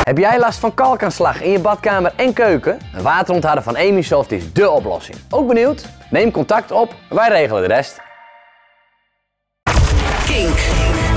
Heb jij last van kalkaanslag in je badkamer en keuken? Een waterontharder van Emisoft is dé oplossing. Ook benieuwd? Neem contact op, wij regelen de rest. Kink.